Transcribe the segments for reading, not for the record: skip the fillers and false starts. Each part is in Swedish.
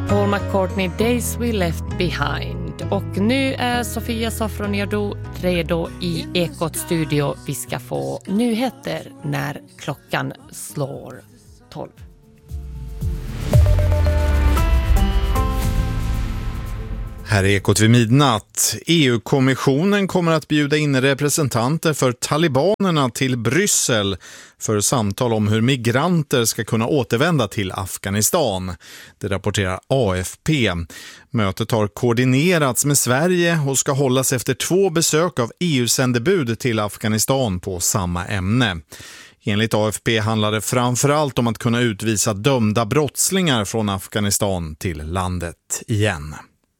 Paul McCartney, Days We Left Behind. Och nu är Sofia Safroniadou redo i Ekot studio. Vi ska få nyheter när klockan slår 12. Här är Ekot vid midnatt. EU-kommissionen kommer att bjuda in representanter för talibanerna till Bryssel för samtal om hur migranter ska kunna återvända till Afghanistan. Det rapporterar AFP. Mötet har koordinerats med Sverige och ska hållas efter 2 besök av EU-sändebud till Afghanistan på samma ämne. Enligt AFP handlar det framförallt om att kunna utvisa dömda brottslingar från Afghanistan till landet igen.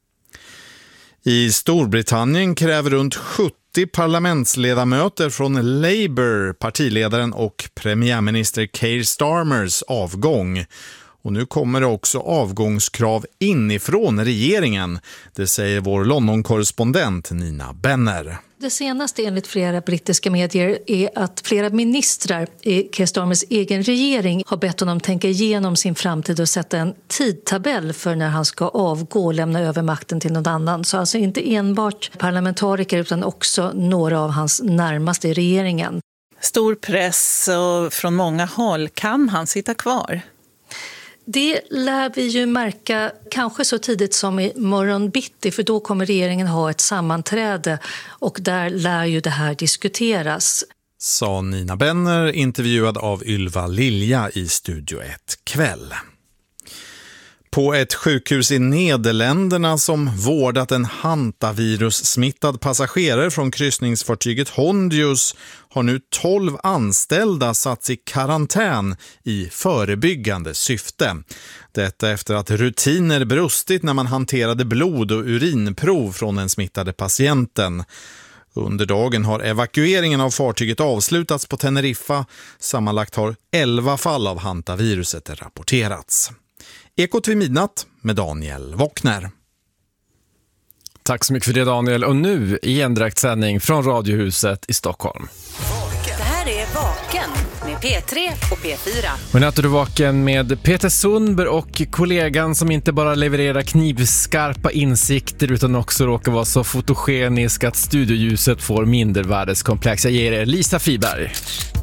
I Storbritannien kräver runt 70 parlamentsledamöter från Labour, partiledaren och premiärminister Keir Starmers avgång. Och nu kommer det också avgångskrav inifrån regeringen. Det säger vår London-korrespondent Nina Benner. Det senaste enligt flera brittiska medier är att flera ministrar i Keir Starmers egen regering har bett honom tänka igenom sin framtid och sätta en tidtabell för när han ska avgå och lämna över makten till någon annan. Så alltså inte enbart parlamentariker utan också några av hans närmaste i regeringen. Stor press och från många håll. Kan han sitta kvar? Det lär vi ju märka kanske så tidigt som i morgon bitti, för då kommer regeringen ha ett sammanträde och där lär ju det här diskuteras. Sa Nina Benner, intervjuad av Ylva Lilja i Studio 1 kväll. På ett sjukhus i Nederländerna som vårdat en hantavirus-smittad passagerare från kryssningsfartyget Hondius har nu 12 anställda satts i karantän i förebyggande syfte. Detta efter att rutiner brustit när man hanterade blod- och urinprov från den smittade patienten. Under dagen har evakueringen av fartyget avslutats på Teneriffa. Sammanlagt har 11 fall av hantaviruset rapporterats. Ekot vid midnatt med Daniel Wockner. Tack så mycket för det, Daniel. Och nu i en direktsändning från Radiohuset i Stockholm. Det här är Vaken med P3 och P4. Och nu är du vaken med Peter Sundberg och kollegan som inte bara levererar knivskarpa insikter utan också råkar vara så fotogenisk att studioljuset får mindervärdeskomplex. Jag ger er Lisa Fiberg.